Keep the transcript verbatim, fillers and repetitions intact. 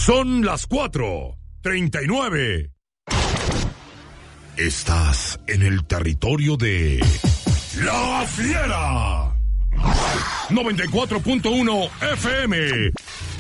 Son las cuatro treinta y nueve. Estás en el territorio de La Fiera. noventa y cuatro punto uno F M.